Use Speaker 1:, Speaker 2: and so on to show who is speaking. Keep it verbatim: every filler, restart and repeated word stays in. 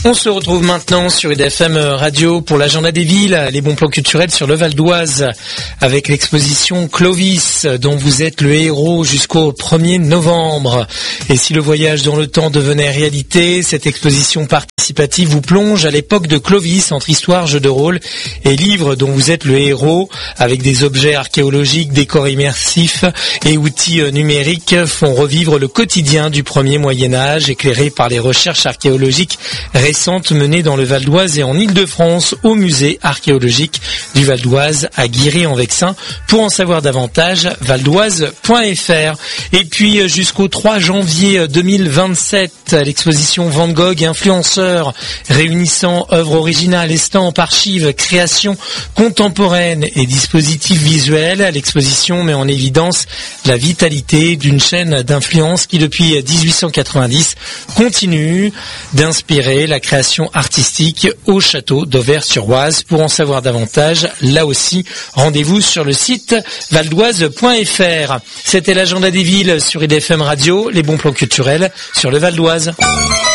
Speaker 1: On se retrouve maintenant sur I D F M Radio pour l'agenda des villes, les bons plans culturels sur le Val d'Oise, avec l'exposition Clovis, dont vous êtes le héros jusqu'au premier novembre. Et si le voyage dans le temps devenait réalité, cette exposition participative vous plonge à l'époque de Clovis, entre histoire, jeux de rôle et livres dont vous êtes le héros, avec des objets archéologiques, décors immersifs et outils numériques font revivre le quotidien du premier Moyen-Âge, éclairé par les recherches archéologiques récentes menées dans le Val d'Oise et en Île-de-France au musée archéologique du Val d'Oise à Guiry-en-Vexin. Pour en savoir davantage, valdoise point f r. Et puis jusqu'au trois janvier deux mille vingt-sept, l'exposition Van Gogh influenceur, réunissant œuvres originales, estampes, archives, créations contemporaines et dispositifs visuels. L'exposition met en évidence la vitalité d'une chaîne d'influence qui depuis dix-huit cent quatre-vingt-dix continue d'inspirer la création artistique au château d'Auvers-sur-Oise. Pour en savoir davantage, là aussi, rendez-vous sur le site valdoise point f r. C'était l'agenda des villes sur I D F M Radio, les bons plans culturels sur le Val d'Oise.